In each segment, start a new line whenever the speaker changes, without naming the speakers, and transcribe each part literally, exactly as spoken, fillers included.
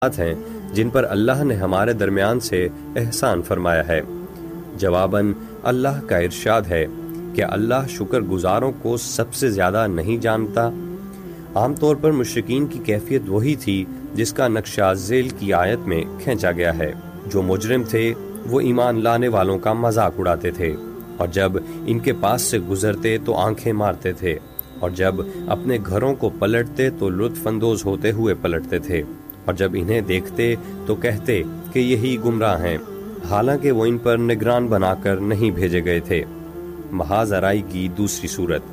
ہیں جن پر اللہ نے ہمارے درمیان سے احسان فرمایا ہے۔ جواباً اللہ کا ارشاد ہے کہ اللہ شکر گزاروں کو سب سے زیادہ نہیں جانتا۔ عام طور پر مشرکین کی کیفیت وہی تھی جس کا نقشہ ذیل کی آیت میں کھینچا گیا ہے۔ جو مجرم تھے وہ ایمان لانے والوں کا مذاق اڑاتے تھے، اور جب ان کے پاس سے گزرتے تو آنکھیں مارتے تھے، اور جب اپنے گھروں کو پلٹتے تو لطف اندوز ہوتے ہوئے پلٹتے تھے، اور جب انہیں دیکھتے تو کہتے کہ یہی گمراہ ہیں، حالانکہ وہ ان پر نگران بنا کر نہیں بھیجے گئے تھے۔ محاذ آرائی کی دوسری صورت۔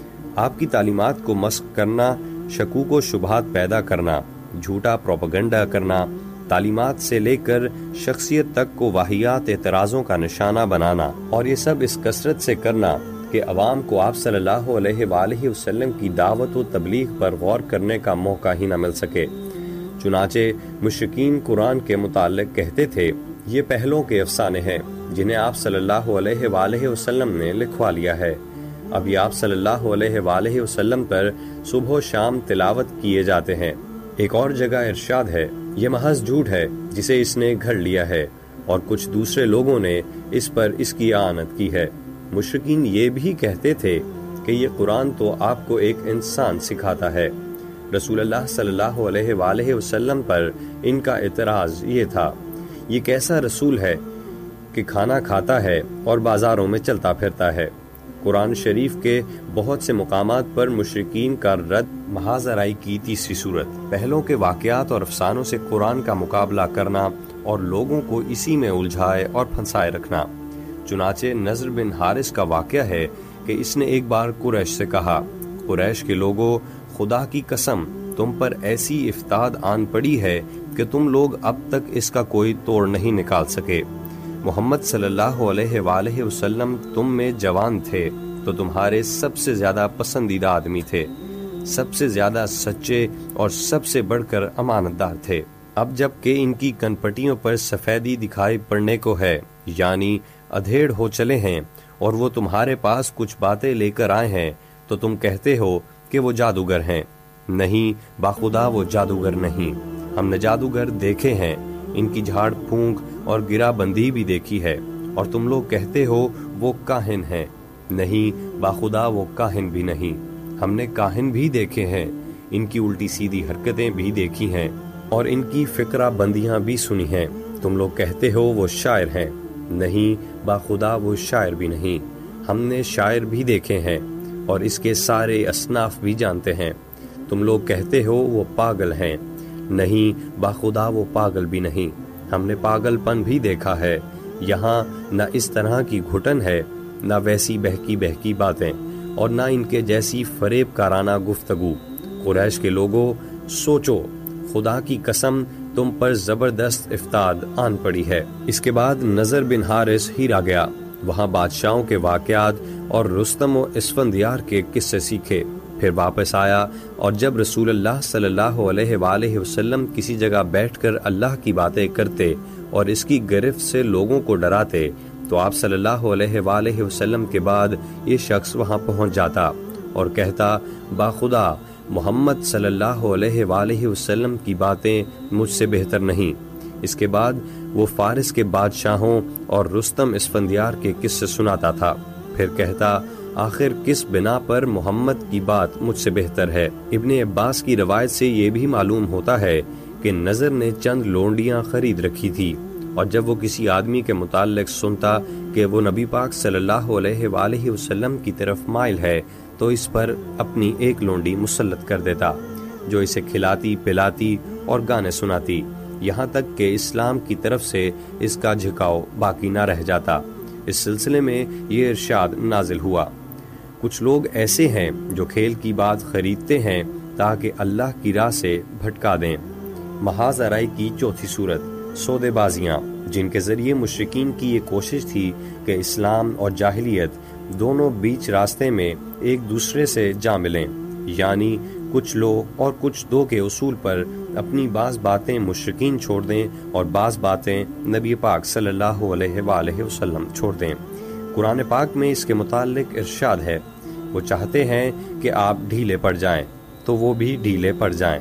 آپ کی تعلیمات کو مسخ کرنا، شکوک و شبہات پیدا کرنا، جھوٹا پروپیگنڈا کرنا، تعلیمات سے لے کر شخصیت تک کو واہیات اعتراضوں کا نشانہ بنانا، اور یہ سب اس کثرت سے کرنا کہ عوام کو آپ صلی اللہ علیہ وآلہ وسلم کی دعوت و تبلیغ پر غور کرنے کا موقع ہی نہ مل سکے۔ چنانچہ مشرکین قرآن کے متعلق کہتے تھے یہ پہلوں کے افسانے ہیں جنہیں آپ صلی اللہ علیہ وآلہ وسلم نے لکھوا لیا ہے، اب یہ آپ صلی اللہ علیہ وآلہ وسلم پر صبح و شام تلاوت کیے جاتے ہیں۔ ایک اور جگہ ارشاد ہے یہ محض جھوٹ ہے جسے اس نے گھڑ لیا ہے، اور کچھ دوسرے لوگوں نے اس پر اس کی اعانت کی ہے۔ مشرکین یہ بھی کہتے تھے کہ یہ قرآن تو آپ کو ایک انسان سکھاتا ہے۔ رسول اللہ صلی اللہ علیہ وآلہ وسلم پر ان کا اعتراض یہ تھا، یہ کیسا رسول ہے کہ کھانا کھاتا ہے اور بازاروں میں چلتا پھرتا ہے۔ قرآن شریف کے بہت سے مقامات پر مشرکین کا رد۔ محاذ آرائی کی تیسری صورت۔ پہلوں کے واقعات اور افسانوں سے قرآن کا مقابلہ کرنا اور لوگوں کو اسی میں الجھائے اور پھنسائے رکھنا۔ چنانچہ نضر بن حارث کا واقعہ ہے کہ اس نے ایک بار قریش سے کہا، قریش کے لوگوں، خدا کی قسم تم پر ایسی افتاد آن پڑی ہے کہ تم لوگ اب تک اس کا کوئی توڑ نہیں نکال سکے۔ محمد صلی اللہ علیہ وآلہ وسلم تم میں جوان تھے تو تمہارے سب سے زیادہ پسندیدہ آدمی تھے، سب سے زیادہ سچے اور سب سے بڑھ کر امانت دار تھے۔ اب جب کہ ان کی کنپٹیوں پر سفیدی دکھائی پڑنے کو ہے، یعنی ادھیڑ ہو چلے ہیں، اور وہ تمہارے پاس کچھ باتیں لے کر آئے ہیں تو تم کہتے ہو کہ وہ جادوگر ہیں۔ نہیں، باخدا وہ جادوگر نہیں، ہم نے جادوگر دیکھے ہیں، ان کی جھاڑ پھونک اور گرا بندی بھی دیکھی ہے، اور تم لوگ کہتے ہو وہ کاہن ہیں۔ نہیں، باخدا وہ کاہن بھی نہیں، ہم نے کاہن بھی دیکھے ہیں، ان کی الٹی سیدھی حرکتیں بھی دیکھی ہیں، اور ان کی فقرہ بندیاں بھی سنی ہیں۔ تم لوگ کہتے ہو وہ شاعر ہیں۔ نہیں، باخدا وہ شاعر بھی نہیں، ہم نے شاعر بھی دیکھے ہیں، اور اس کے سارے اصناف بھی جانتے ہیں۔ تم لوگ کہتے ہو وہ پاگل ہیں۔ نہیں، باخدا وہ پاگل بھی نہیں، ہم نے پاگل پن بھی دیکھا ہے۔ یہاں نہ اس طرح کی گھٹن ہے، نہ ویسی بہکی بہکی باتیں، اور نہ ان کے جیسی فریب کارانہ گفتگو۔ قریش کے لوگوں، سوچو، خدا کی قسم تم پر زبردست افتاد آن پڑی ہے۔ اس کے بعد نضر بن حارث ہیرا گیا، وہاں بادشاہوں کے واقعات اور رستم و اسفندیار کے قصے سیکھے، پھر واپس آیا، اور جب رسول اللہ صلی اللہ علیہ وآلہ وسلم کسی جگہ بیٹھ کر اللہ کی باتیں کرتے اور اس کی گرفت سے لوگوں کو ڈراتے تو آپ صلی اللہ علیہ وآلہ وسلم کے بعد یہ شخص وہاں پہنچ جاتا اور کہتا، باخدا محمد صلی اللہ علیہ وآلہ وسلم کی باتیں مجھ سے بہتر نہیں۔ اس کے بعد وہ فارس کے بادشاہوں اور رستم اسفندیار کے قصے سناتا تھا، پھر کہتا، آخر کس بنا پر محمد کی بات مجھ سے بہتر ہے۔ ابن عباس کی روایت سے یہ بھی معلوم ہوتا ہے کہ نضر نے چند لونڈیاں خرید رکھی تھی، اور جب وہ کسی آدمی کے متعلق سنتا کہ وہ نبی پاک صلی اللہ علیہ وآلہ وسلم کی طرف مائل ہے تو اس پر اپنی ایک لونڈی مسلط کر دیتا، جو اسے کھلاتی پلاتی اور گانے سناتی، یہاں تک کہ اسلام کی طرف سے اس کا جھکاؤ باقی نہ رہ جاتا۔ اس سلسلے میں یہ ارشاد نازل ہوا، کچھ لوگ ایسے ہیں جو کھیل کی بات خریدتے ہیں تاکہ اللہ کی راہ سے بھٹکا دیں۔ محاذ آرائی کی چوتھی صورت، سودے بازیاں، جن کے ذریعے مشرکین کی یہ کوشش تھی کہ اسلام اور جاہلیت دونوں بیچ راستے میں ایک دوسرے سے جا ملیں، یعنی کچھ لو اور کچھ دو کے اصول پر اپنی بعض باتیں مشرکین چھوڑ دیں اور بعض باتیں نبی پاک صلی اللہ علیہ وآلہ وسلم چھوڑ دیں۔ قرآن پاک میں اس کے متعلق ارشاد ہے، وہ چاہتے ہیں کہ آپ ڈھیلے پڑ جائیں تو وہ بھی ڈھیلے پڑ جائیں،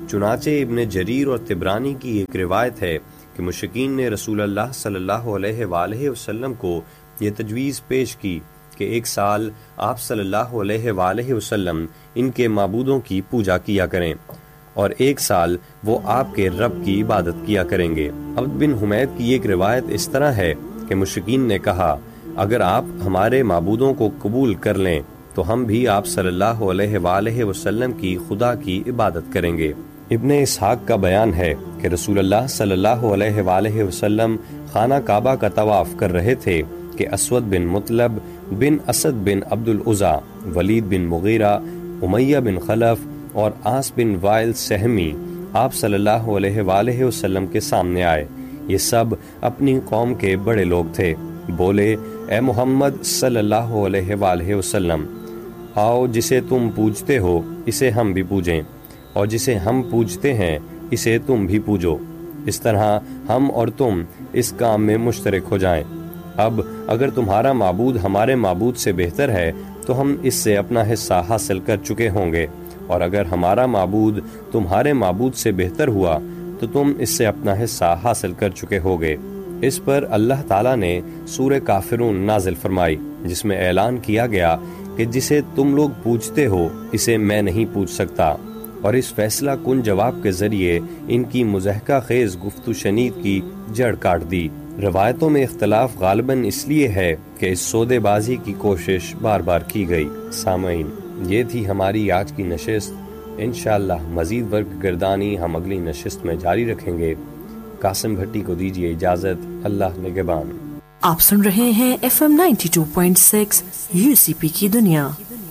چنانچہ ابن جریر اور طبرانی کی ایک روایت ہے کہ مشرکین نے رسول اللہ صلی اللہ علیہ وآلہ وسلم کو یہ تجویز پیش کی کہ ایک سال آپ صلی اللہ علیہ وآلہ وسلم ان کے معبودوں کی پوجا کیا کریں اور ایک سال وہ آپ کے رب کی عبادت کیا کریں گے۔ عبد بن حمید کی ایک روایت اس طرح ہے کہ مشرکین نے کہا اگر آپ ہمارے معبودوں کو قبول کر لیں تو ہم بھی آپ صلی اللہ علیہ وآلہ وسلم کی خدا کی عبادت کریں گے۔ ابن اسحاق کا بیان ہے کہ رسول اللہ صلی اللہ علیہ وآلہ وسلم خانہ کعبہ کا طواف کر رہے تھے کہ اسود بن مطلب بن اسد بن عبد العزا، ولید بن مغیرہ، امیہ بن خلف اور عاص بن وائل سہمی آپ صلی اللہ علیہ وآلہ وسلم کے سامنے آئے۔ یہ سب اپنی قوم کے بڑے لوگ تھے۔ بولے اے محمد صلی اللہ علیہ وآلہ وسلم، آؤ جسے تم پوجتے ہو اسے ہم بھی پوجیں، اور جسے ہم پوجتے ہیں اسے تم بھی پوجو، اس طرح ہم اور تم اس کام میں مشترک ہو جائیں۔ اب اگر تمہارا معبود ہمارے معبود سے بہتر ہے تو ہم اس سے اپنا حصہ حاصل کر چکے ہوں گے، اور اگر ہمارا معبود تمہارے معبود سے بہتر ہوا تو تم اس سے اپنا حصہ حاصل کر چکے ہوگے۔ اس پر اللہ تعالیٰ نے سورہ کافرون نازل فرمائی جس میں اعلان کیا گیا کہ جسے تم لوگ پوچھتے ہو اسے میں نہیں پوچھ سکتا، اور اس فیصلہ کن جواب کے ذریعے ان کی مضحکہ خیز گفت و شنید کی جڑ کاٹ دی۔ روایتوں میں اختلاف غالباً اس لیے ہے کہ اس سودے بازی کی کوشش بار بار کی گئی۔ سامعین، یہ تھی ہماری آج کی نشست۔ انشاءاللہ مزید ورق گردانی ہم اگلی نشست میں جاری رکھیں گے۔ قاسم بھٹی کو دیجیے اجازت۔ اللہ نگہبان۔
آپ سن رہے ہیں F M ninety two point six you سی پی کی دنیا۔